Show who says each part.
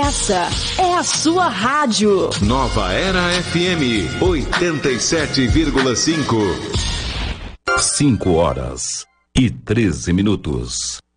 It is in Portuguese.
Speaker 1: Essa é a sua rádio.
Speaker 2: Nova Era FM 87,5.
Speaker 3: 5 horas e 13 minutos.